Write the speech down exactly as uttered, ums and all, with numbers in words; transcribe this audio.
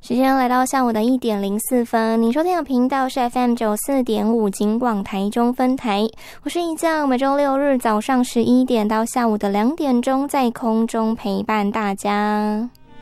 时间来到下午的一点零四分，你收听的频道是 F M 九四点五警广台中分台，我是一将，每周六日早上十一点到下午的两点钟在空中陪伴大家。